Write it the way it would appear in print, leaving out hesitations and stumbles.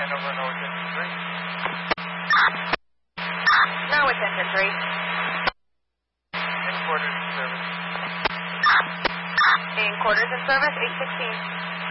line over North Engine 3. Now it's Engine 3. In quarters in service. In quarters in service, 816.